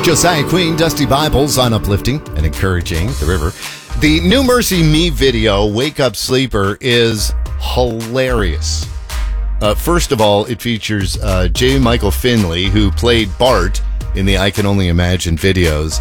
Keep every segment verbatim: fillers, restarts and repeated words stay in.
Josiah Queen, Dusty Bibles on uplifting and encouraging the river. The new Mercy Me video, Wake Up Sleeper, is hilarious. Uh, first of all, it features uh, J. Michael Finley, who played Bart in the I Can Only Imagine videos.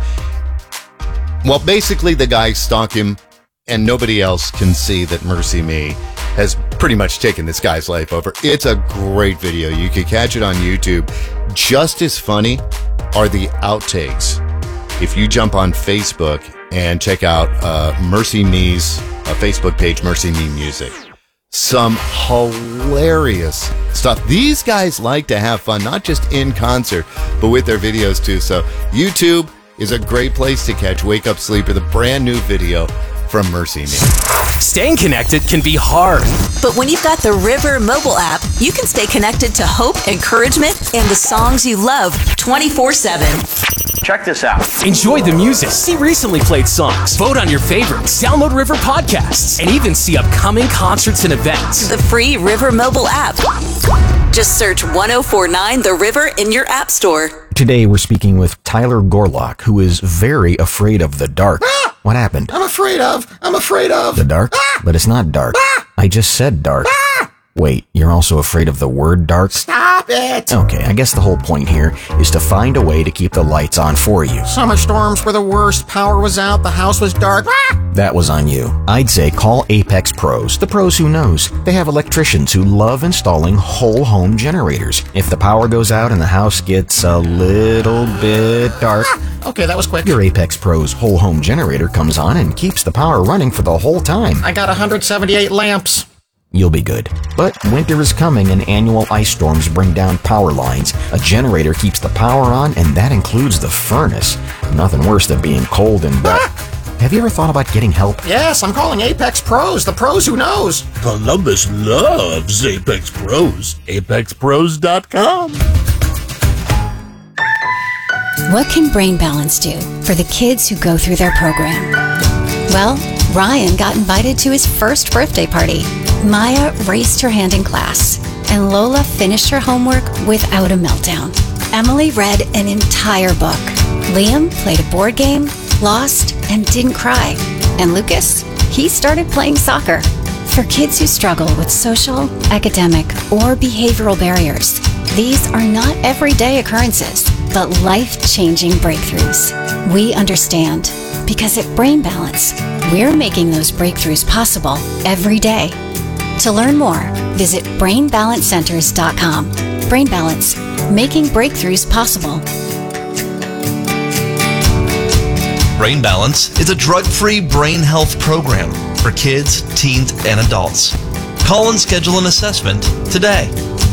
Well, basically, the guys stalk him, and nobody else can see that Mercy Me has pretty much taken this guy's life over. It's a great video. You can catch it on YouTube. Just as funny are the outtakes. If you jump on Facebook and check out uh, Mercy Me's uh, Facebook page, Mercy Me Music. Some hilarious stuff. These guys like to have fun, not just in concert, but with their videos too. So YouTube is a great place to catch Wake Up Sleeper, the brand new video from Mercy Me. Staying connected can be hard. But when you've got the River mobile app, you can stay connected to hope, encouragement, and the songs you love twenty-four seven. Check this out. Enjoy the music, see recently played songs, vote on your favorites, download River podcasts, and even see upcoming concerts and events. The free River mobile app. Just search one oh four nine The River in your app store. Today we're speaking with Tyler Gorlock, who is very afraid of the dark. Ah! What happened? I'm afraid of. I'm afraid of. The dark? Ah! But it's not dark. Ah! I just said dark. Ah! Wait, you're also afraid of the word dark? Stop it. Okay, I guess the whole point here is to find a way to keep the lights on for you. Summer storms were the worst. Power was out. The house was dark. Ah! That was on you. I'd say call Apex Pros, the pros who knows. They have electricians who love installing whole home generators. If the power goes out and the house gets a little bit dark, Ah! Okay, that was quick. your Apex Pros whole home generator comes on and keeps the power running for the whole time. I got one hundred seventy-eight lamps. You'll be good. But winter is coming and annual ice storms bring down power lines. A generator keeps the power on, and that includes the furnace. Nothing worse than being cold and wet. Ah! Have you ever thought about getting help? Yes, I'm calling Apex Pros, the pros who knows. Columbus loves Apex Pros. Apex Pros dot com. What can Brain Balance do for the kids who go through their program? Well, Ryan got invited to his first birthday party. Maya raised her hand in class, and Lola finished her homework without a meltdown. Emily read an entire book. Liam played a board game, lost, and didn't cry. And Lucas, he started playing soccer. For kids who struggle with social, academic, or behavioral barriers, these are not everyday occurrences, but life-changing breakthroughs. We understand, because at Brain Balance, we're making those breakthroughs possible every day. To learn more, visit brain balance centers dot com. Brain Balance, making breakthroughs possible. Brain Balance is a drug-free brain health program for kids, teens, and adults. Call and schedule an assessment today.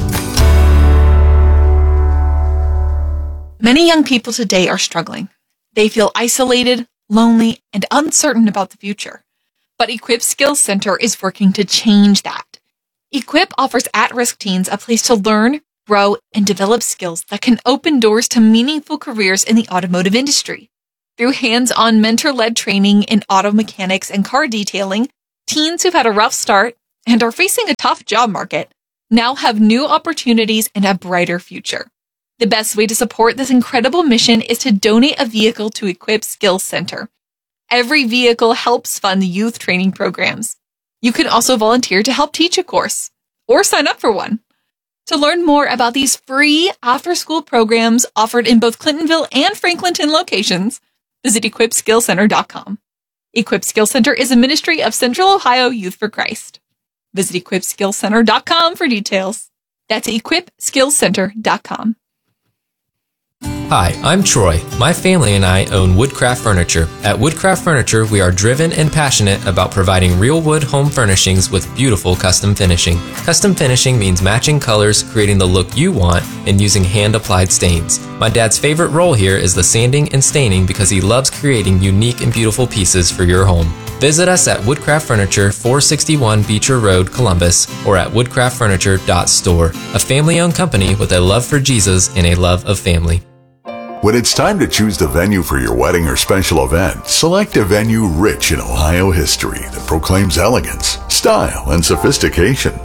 Many young people today are struggling. They feel isolated, lonely, and uncertain about the future. But Equip Skills Center is working to change that. Equip offers at-risk teens a place to learn, grow, and develop skills that can open doors to meaningful careers in the automotive industry. Through hands-on mentor-led training in auto mechanics and car detailing, teens who've had a rough start and are facing a tough job market now have new opportunities and a brighter future. The best way to support this incredible mission is to donate a vehicle to Equip Skills Center. Every vehicle helps fund youth training programs. You can also volunteer to help teach a course or sign up for one. To learn more about these free after-school programs offered in both Clintonville and Franklinton locations, visit equip skills center dot com. Equip Skills Center is a ministry of Central Ohio Youth for Christ. Visit equip skills center dot com for details. That's equip skills center dot com. Hi, I'm Troy. My family and I own Woodcraft Furniture. At Woodcraft Furniture, we are driven and passionate about providing real wood home furnishings with beautiful custom finishing. Custom finishing means matching colors, creating the look you want, and using hand-applied stains. My dad's favorite role here is the sanding and staining because he loves creating unique and beautiful pieces for your home. Visit us at Woodcraft Furniture, four sixty-one Beecher Road, Columbus, or at woodcraft furniture dot store, a family-owned company with a love for Jesus and a love of family. When it's time to choose the venue for your wedding or special event, select a venue rich in Ohio history that proclaims elegance, style, and sophistication.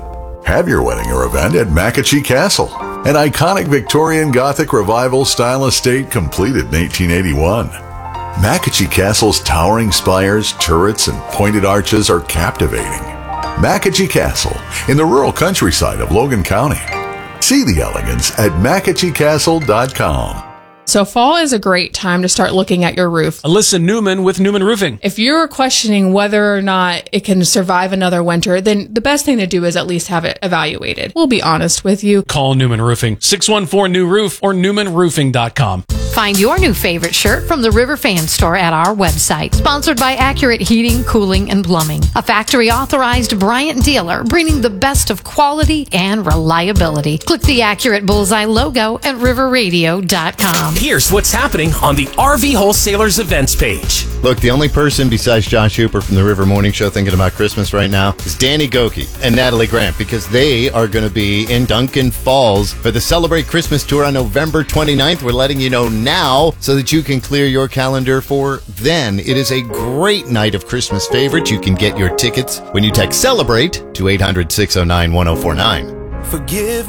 Have your wedding or event at Makachee Castle, an iconic Victorian Gothic Revival style estate completed in eighteen eighty-one. Makachee Castle's towering spires, turrets, and pointed arches are captivating. Makachee Castle, in the rural countryside of Logan County. See the elegance at makachee castle dot com. So fall is a great time to start looking at your roof. Alyssa Newman with Newman Roofing. If you're questioning whether or not it can survive another winter, then the best thing to do is at least have it evaluated. We'll be honest with you. Call Newman Roofing, six one four new roof or newman roofing dot com. Find your new favorite shirt from the River Fan Store at our website. Sponsored by Accurate Heating, Cooling, and Plumbing. A factory-authorized Bryant dealer bringing the best of quality and reliability. Click the Accurate Bullseye logo at river radio dot com. Here's what's happening on the R V Wholesalers events page. Look, the only person besides Josh Hooper from the River Morning Show thinking about Christmas right now is Danny Goki and Natalie Grant, because they are going to be in Duncan Falls for the Celebrate Christmas Tour on November twenty-ninth. We're letting you know now so that you can clear your calendar for then. It is a great night of Christmas favorites. You can get your tickets when you text CELEBRATE to eight hundred, six oh nine, one oh four nine. Forgive